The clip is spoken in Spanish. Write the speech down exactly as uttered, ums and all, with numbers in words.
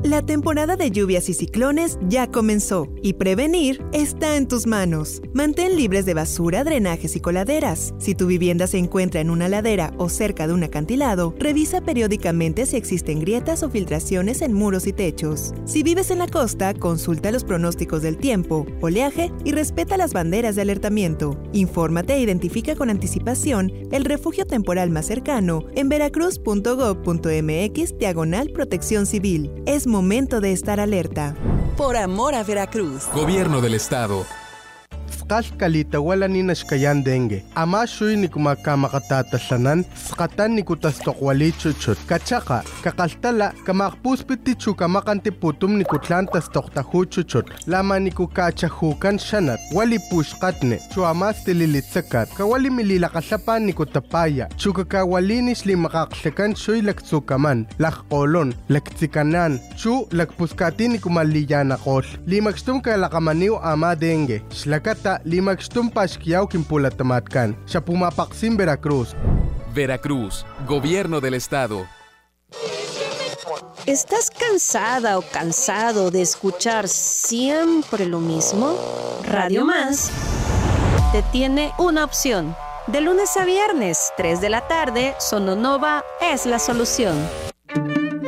La temporada de lluvias y ciclones ya comenzó y prevenir está en tus manos. Mantén libres de basura, drenajes y coladeras. Si tu vivienda se encuentra en una ladera o cerca de un acantilado, revisa periódicamente si existen grietas o filtraciones en muros y techos. Si vives en la costa, consulta los pronósticos del tiempo, oleaje y respeta las banderas de alertamiento. Infórmate e identifica con anticipación el refugio temporal más cercano en veracruz punto gob punto mx diagonal protección civil. Es momento de estar alerta. Por amor a Veracruz. Gobierno del Estado. Kalita wala ni nashkayan dengue. Ama shuy ni kumakamatatatasanan, skatan ni kutastokwali chuchut. Kachaka, kakaltala, kamakpuspiti chukamakanti putum ni kutlantas toktahu chuchut. Lama ni kukachahukan shanat, wali pushkatne, chuamas tililitsakat, kawali mililakasapan ni kutapaya, chukakawalinis li makaksekan shuy laktsukaman, lakkolon, laktsikanan, chu lakpuskati ni kumaliyanakol. Limakstum kalakamaniw ama dengue, shlakata limakstum pashkiyaw kimpulatamatkan, siya pumapaksim Veracruz. Veracruz, Gobierno del Estado. ¿Estás cansada o cansado de escuchar siempre lo mismo? Radio Más te tiene una opción. De lunes a viernes, tres de la tarde, Sononova es la solución.